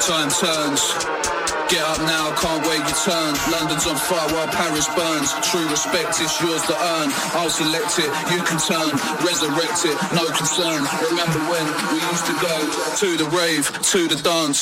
time turns. Get up now, can't wait your turn. London's on fire while Paris burns. True respect is yours to earn. I'll select it, you can turn. Resurrect it, no concern. Remember when we used to go to the rave, to the dance.